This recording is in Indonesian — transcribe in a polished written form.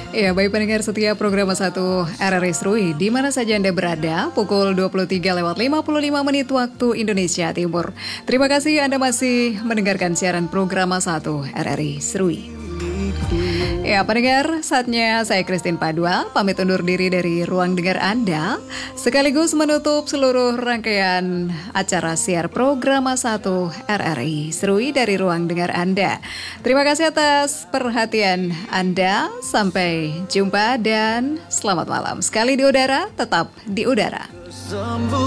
Ya, baik pendengar setia program 1 RRI Serui, di mana saja Anda berada, pukul 23:55 waktu Indonesia Timur. Terima kasih Anda masih mendengarkan siaran program 1 RRI Serui. Ya, pendengar, saatnya saya Christine Padua pamit undur diri dari ruang dengar Anda, sekaligus menutup seluruh rangkaian acara siar program 1 RRI Serui dari ruang dengar Anda. Terima kasih atas perhatian Anda, sampai jumpa dan selamat malam. Sekali di udara, tetap di udara.